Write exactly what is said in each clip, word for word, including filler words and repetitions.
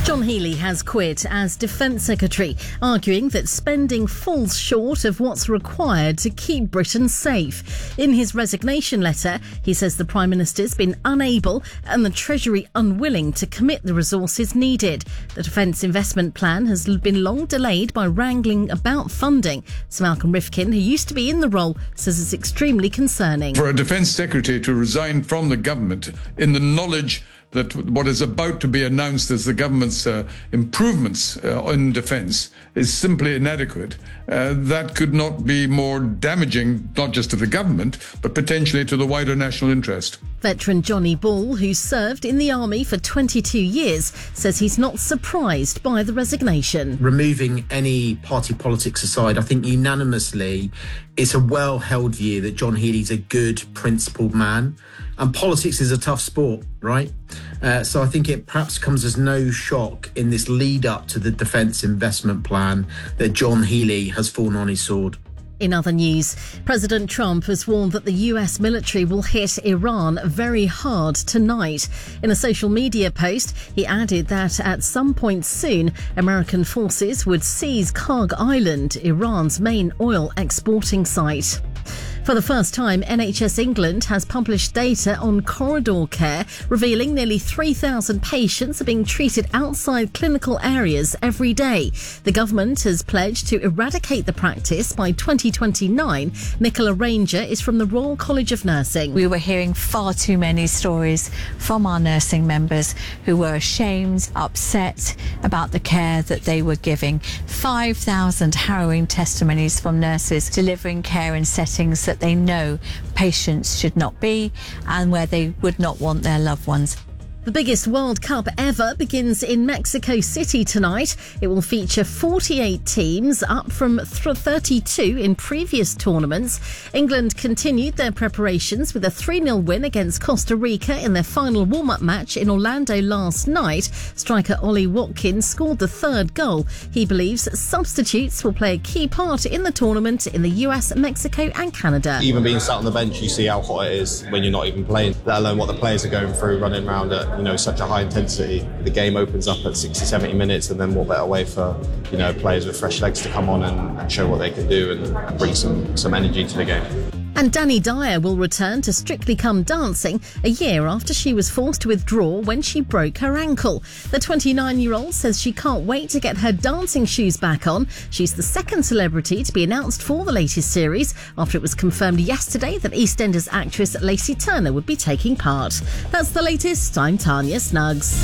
John Healey has quit as Defence Secretary, arguing that spending falls short of what's required to keep Britain safe. In his resignation letter, he says the Prime Minister's been unable and the Treasury unwilling to commit the resources needed. The Defence Investment Plan has been long delayed by wrangling about funding. Sir Malcolm Rifkin, who used to be in the role, says it's extremely concerning. For a Defence Secretary to resign from the government in the knowledge that what is about to be announced as the government's uh, improvements uh, in defence is simply inadequate. Uh, that could not be more damaging, not just to the government, but potentially to the wider national interest. Veteran Johnny Ball, who served in the army for twenty-two years, says he's not surprised by the resignation. Removing any party politics aside, I think unanimously it's a well-held view that John Healey's a good, principled man. And politics is a tough sport, right? Uh, so I think it perhaps comes as no shock in this lead up to the Defence Investment Plan that John Healey has fallen on his sword. In other news, President Trump has warned that the U S military will hit Iran very hard tonight. In a social media post, he added that at some point soon, American forces would seize Karg Island, Iran's main oil exporting site. For the first time, N H S England has published data on corridor care, revealing nearly three thousand patients are being treated outside clinical areas every day. The government has pledged to eradicate the practice by twenty twenty-nine. Nicola Ranger is from the Royal College of Nursing. We were hearing far too many stories from our nursing members who were ashamed, upset about the care that they were giving. five thousand harrowing testimonies from nurses delivering care in settings that they know patients should not be and where they would not want their loved ones. The biggest World Cup ever begins in Mexico City tonight. It will feature forty-eight teams, up from thirty-two in previous tournaments. England continued their preparations with a three nil win against Costa Rica in their final warm-up match in Orlando last night. Striker Ollie Watkins scored the third goal. He believes substitutes will play a key part in the tournament in the U S, Mexico and Canada. Even being sat on the bench, you see how hot it is when you're not even playing, let alone what the players are going through running around at, you know, such a high intensity. The game opens up at sixty, seventy minutes, and then what better way for, you know, players with fresh legs to come on and, and show what they can do and, and bring some, some energy to the game. And Danny Dyer will return to Strictly Come Dancing a year after she was forced to withdraw when she broke her ankle. The twenty-nine-year-old says she can't wait to get her dancing shoes back on. She's the second celebrity to be announced for the latest series after it was confirmed yesterday that EastEnders actress Lacey Turner would be taking part. That's the latest. I'm Tanya Snuggs.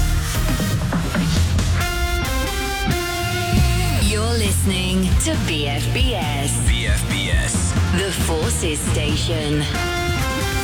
You're listening to B F B S. B F B S. The Forces Station.